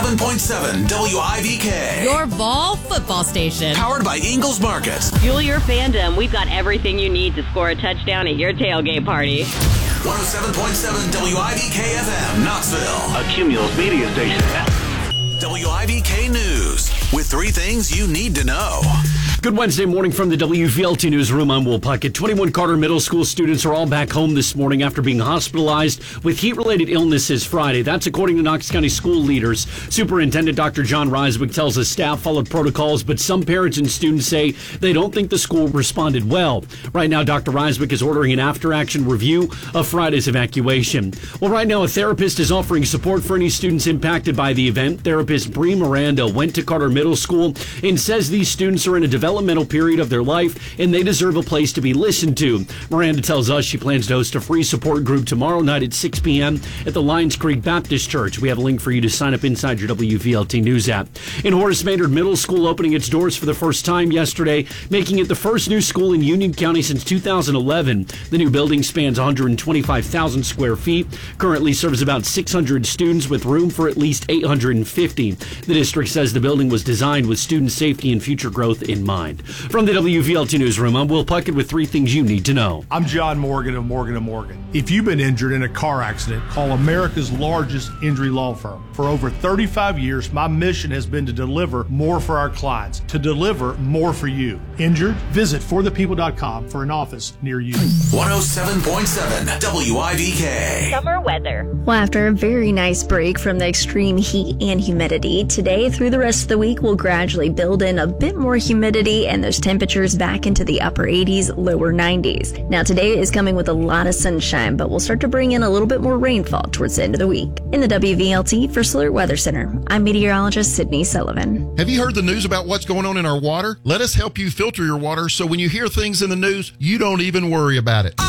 107.7 WIVK. Your Ball football station. Powered by Ingles Market. Fuel your fandom. We've got everything you need to score a touchdown at your tailgate party. 107.7 WIVK FM, Knoxville. A Cumulus media station. WIVK News, with 3 things you need to know. Good Wednesday morning from the WVLT Newsroom. I'm Will Puckett. 21 Carter Middle School students are all back home this morning after being hospitalized with heat-related illnesses Friday. That's according to Knox County school leaders. Superintendent Dr. John Reiswick tells us staff followed protocols, but some parents and students say they don't think the school responded well. Right now, Dr. Reiswick is ordering an after-action review of Friday's evacuation. Well, right now, a therapist is offering support for any students impacted by the event. Therapist Bree Miranda went to Carter Middle School and says these students are in a developmental period of their life and they deserve a place to be listened to. Miranda tells us she plans to host a free support group tomorrow night at 6 p.m. at the Lions Creek Baptist Church. We have a link for you to sign up inside your WVLT News app. In Horace Maynard Middle School opening its doors for the first time yesterday, making it the first new school in Union County since 2011. The new building spans 125,000 square feet, currently serves about 600 students with room for at least 850. The district says the building was designed with student safety and future growth in mind. From the WVLT Newsroom, I'm Will Puckett with 3 things you need to know. I'm John Morgan of Morgan & Morgan. If you've been injured in a car accident, call America's largest injury law firm. For over 35 years, my mission has been to deliver more for our clients, to deliver more for you. Injured? Visit forthepeople.com for an office near you. 107.7 WIVK. Summer weather. Well, after a very nice break from the extreme heat and humidity, today through the rest of the week, we'll gradually build in a bit more humidity and those temperatures back into the upper 80s, lower 90s. Now, today is coming with a lot of sunshine, but we'll start to bring in a little bit more rainfall towards the end of the week. In the WVLT for Slurry Weather Center, I'm meteorologist Sydney Sullivan. Have you heard the news about what's going on in our water? Let us help you filter your water so when you hear things in the news, you don't even worry about it.